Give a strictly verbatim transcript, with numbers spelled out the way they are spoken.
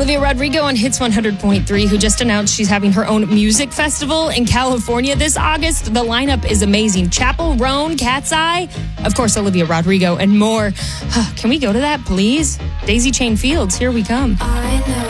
Olivia Rodrigo on Hits one hundred point three, who just announced she's having her own music festival in California this August. The lineup is amazing. Chappell Roan, Cat's Eye, of course, Olivia Rodrigo, and more. Can we go to that, please? Daisy Chain Fields, here we come. I know.